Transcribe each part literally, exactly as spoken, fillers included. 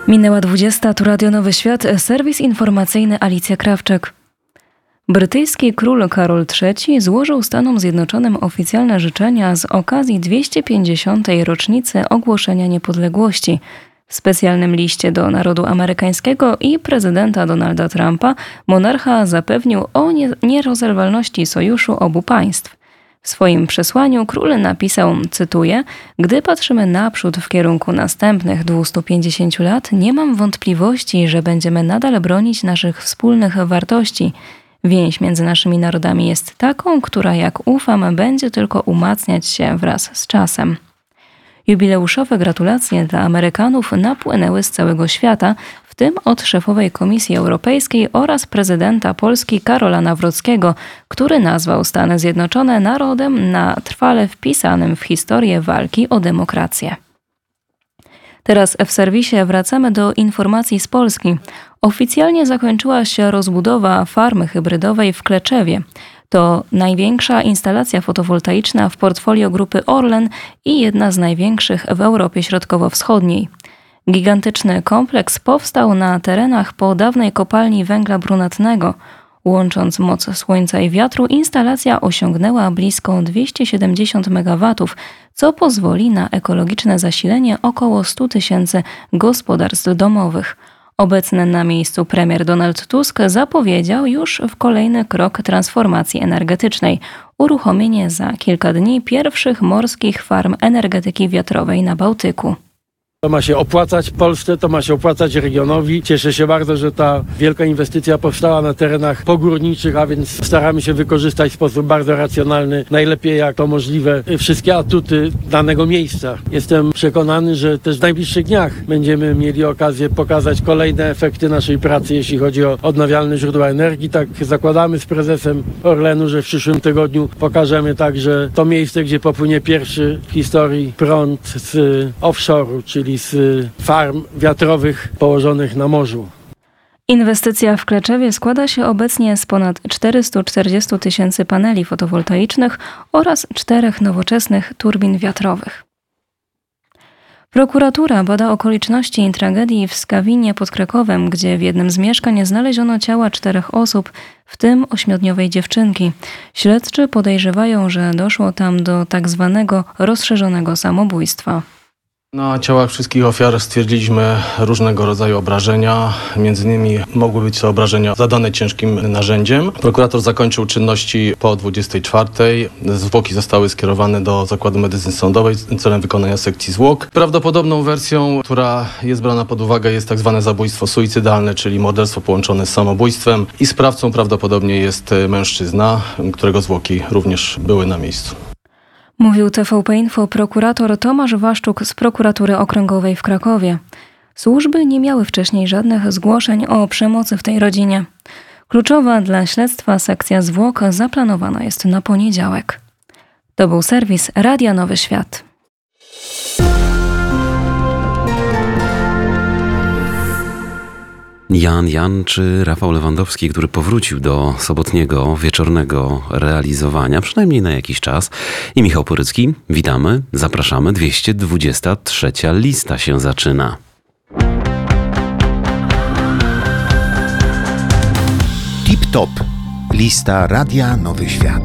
Minęła dwudziesta, tu Radio Nowy Świat, serwis informacyjny Alicja Krawczyk. Brytyjski król Karol trzeci złożył Stanom Zjednoczonym oficjalne życzenia z okazji dwieście pięćdziesiątej rocznicy ogłoszenia niepodległości. W specjalnym liście do narodu amerykańskiego i prezydenta Donalda Trumpa monarcha zapewnił o nie- nierozerwalności sojuszu obu państw. W swoim przesłaniu król napisał, cytuję: „Gdy patrzymy naprzód w kierunku następnych dwieście pięćdziesiąt lat, nie mam wątpliwości, że będziemy nadal bronić naszych wspólnych wartości. Więź między naszymi narodami jest taką, która, jak ufam, będzie tylko umacniać się wraz z czasem”. Jubileuszowe gratulacje dla Amerykanów napłynęły z całego świata, w tym od szefowej Komisji Europejskiej oraz prezydenta Polski Karola Nawrockiego, który nazwał Stany Zjednoczone narodem na trwale wpisanym w historię walki o demokrację. Teraz w serwisie wracamy do informacji z Polski. Oficjalnie zakończyła się rozbudowa farmy hybrydowej w Kleczewie. To największa instalacja fotowoltaiczna w portfolio grupy Orlen i jedna z największych w Europie Środkowo-Wschodniej. Gigantyczny kompleks powstał na terenach po dawnej kopalni węgla brunatnego. Łącząc moc słońca i wiatru, instalacja osiągnęła blisko dwieście siedemdziesiąt megawatów, co pozwoli na ekologiczne zasilenie około sto tysięcy gospodarstw domowych. Obecny na miejscu premier Donald Tusk zapowiedział już w kolejny krok transformacji energetycznej – uruchomienie za kilka dni pierwszych morskich farm energetyki wiatrowej na Bałtyku. To ma się opłacać Polsce, to ma się opłacać regionowi. Cieszę się bardzo, że ta wielka inwestycja powstała na terenach pogórniczych, a więc staramy się wykorzystać w sposób bardzo racjonalny, najlepiej jak to możliwe, wszystkie atuty danego miejsca. Jestem przekonany, że też w najbliższych dniach będziemy mieli okazję pokazać kolejne efekty naszej pracy, jeśli chodzi o odnawialne źródła energii. Tak zakładamy z prezesem Orlenu, że w przyszłym tygodniu pokażemy także to miejsce, gdzie popłynie pierwszy w historii prąd z offshore'u, czyli z farm wiatrowych położonych na morzu. Inwestycja w Kleczewie składa się obecnie z ponad czterystu czterdziestu tysięcy paneli fotowoltaicznych oraz czterech nowoczesnych turbin wiatrowych. Prokuratura bada okoliczności tragedii w Skawinie pod Krakowem, gdzie w jednym z mieszkań znaleziono ciała czterech osób, w tym ośmiodniowej dziewczynki. Śledczy podejrzewają, że doszło tam do tak zwanego rozszerzonego samobójstwa. Na ciałach wszystkich ofiar stwierdziliśmy różnego rodzaju obrażenia. Między innymi mogły być to obrażenia zadane ciężkim narzędziem. Prokurator zakończył czynności po dwudziestej czwartej. Zwłoki zostały skierowane do Zakładu Medycyny Sądowej celem wykonania sekcji zwłok. Prawdopodobną wersją, która jest brana pod uwagę, jest tak zwane zabójstwo suicydalne, czyli morderstwo połączone z samobójstwem. I sprawcą prawdopodobnie jest mężczyzna, którego zwłoki również były na miejscu. Mówił T V P Info prokurator Tomasz Waszczuk z Prokuratury Okręgowej w Krakowie. Służby nie miały wcześniej żadnych zgłoszeń o przemocy w tej rodzinie. Kluczowa dla śledztwa sekcja zwłok zaplanowana jest na poniedziałek. To był serwis Radia Nowy Świat. Jan Jan czy Rafał Lewandowski, który powrócił do sobotniego, wieczornego realizowania, przynajmniej na jakiś czas. I Michał Porycki, witamy, zapraszamy. dwieście dwudziesta trzecia lista się zaczyna. Tip Top. Lista Radia Nowy Świat.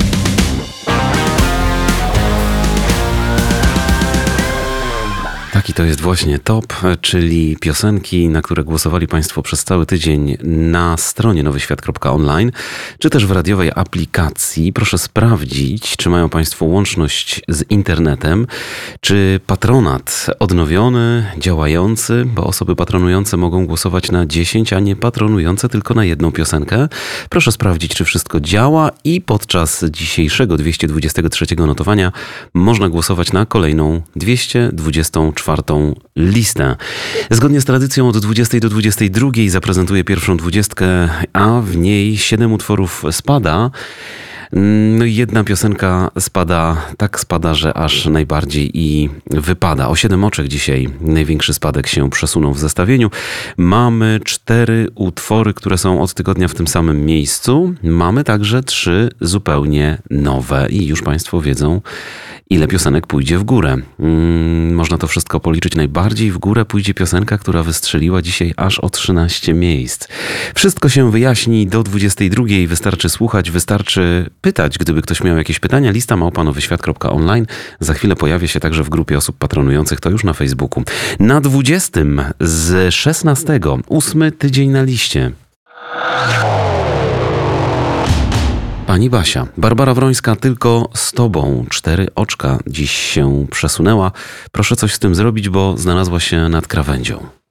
Taki to jest właśnie top, czyli piosenki, na które głosowali Państwo przez cały tydzień na stronie nowyświat kropka online, czy też w radiowej aplikacji. Proszę sprawdzić, czy mają Państwo łączność z internetem, czy patronat odnowiony, działający, bo osoby patronujące mogą głosować na dziesięć, a nie patronujące tylko na jedną piosenkę. Proszę sprawdzić, czy wszystko działa i podczas dzisiejszego dwieście dwudziestego trzeciego notowania można głosować na kolejną dwieście dwudziestą czwartą listę. Zgodnie z tradycją od dwudziestej do dwudziestej drugiej zaprezentuję pierwszą dwudziestkę, a w niej siedem utworów spada. No i jedna piosenka spada, tak spada, że aż najbardziej i wypada. O siedem oczek dzisiaj największy spadek się przesunął w zestawieniu. Mamy cztery utwory, które są od tygodnia w tym samym miejscu. Mamy także trzy zupełnie nowe i już Państwo wiedzą, ile piosenek pójdzie w górę. Hmm, można to wszystko policzyć. Najbardziej w górę pójdzie piosenka, która wystrzeliła dzisiaj aż o trzynaście miejsc. Wszystko się wyjaśni do dwudziestej drugiej. Wystarczy słuchać, wystarczy pytać, gdyby ktoś miał jakieś pytania. Lista małpa nowyświat kropka online. Za chwilę pojawię się także w grupie osób patronujących, to już na Facebooku. Na dwudziestym z szesnastego, ósmy tydzień na liście. Pani Basia, Barbara Wrońska, tylko z tobą. Cztery oczka dziś się przesunęła. Proszę coś z tym zrobić, bo znalazła się nad krawędzią.